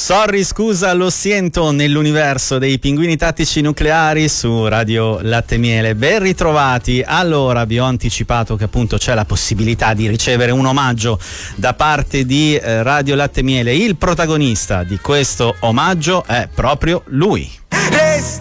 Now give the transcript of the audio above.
Sorry, scusa, lo sento, nell'universo dei pinguini tattici nucleari su Radio Latte Miele. Ben ritrovati. Allora, vi ho anticipato che appunto c'è la possibilità di ricevere un omaggio da parte di Radio Latte Miele. Il protagonista di questo omaggio è proprio lui.